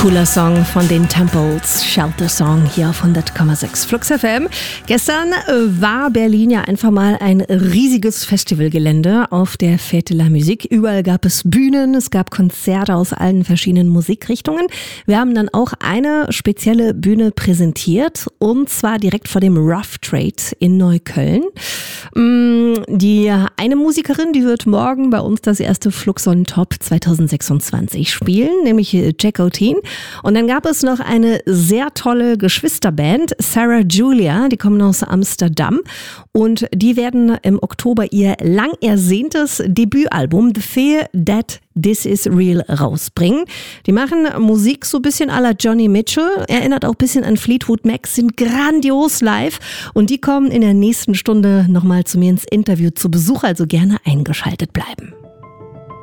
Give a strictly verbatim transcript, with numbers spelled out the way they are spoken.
Cooler Song von den Temples, Shelter Song hier auf hundert Komma sechs Flux F M. Gestern war Berlin ja einfach mal ein riesiges Festivalgelände auf der Fête de la Musique. Überall gab es Bühnen, es gab Konzerte aus allen verschiedenen Musikrichtungen. Wir haben dann auch eine spezielle Bühne präsentiert und zwar direkt vor dem Rough Trade in Neukölln. Die eine Musikerin, die wird morgen bei uns das erste Flux on Top zwanzig sechsundzwanzig spielen, nämlich Jack O'Teen. Und dann gab es noch eine sehr tolle Geschwisterband, Sarah Julia, die kommen aus Amsterdam und die werden im Oktober ihr lang ersehntes Debütalbum The Fear That This Is Real rausbringen. Die machen Musik so ein bisschen à la Johnny Mitchell, erinnert auch ein bisschen an Fleetwood Mac, sind grandios live und die kommen in der nächsten Stunde nochmal zu mir ins Interview zu Besuch, also gerne eingeschaltet bleiben.